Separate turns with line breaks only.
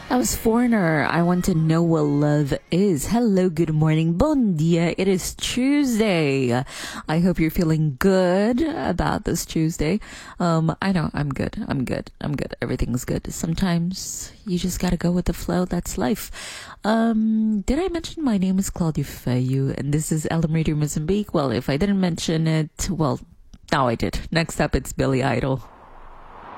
That was Foreigner. I want to know what love is. Hello, good morning. Bon dia. It is Tuesday. I hope you're feeling good about this Tuesday. I know I'm good. I'm good. Everything's good. Sometimes you just gotta go with the flow. That's life. Did I mention my name is Claudia Feyu and this is Elam Radio Mozambique? Well, if I didn't mention it, well, now I did. Next up, it's Billy Idol.